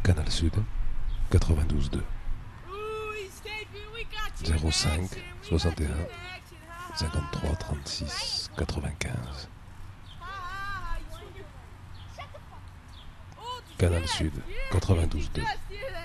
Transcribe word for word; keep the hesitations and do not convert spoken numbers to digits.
Canal Sud, quatre-vingt-douze deux. zéro cinq soixante et un cinquante-trois trente-six quatre-vingt-quinze. Canal Sud, quatre-vingt-douze deux.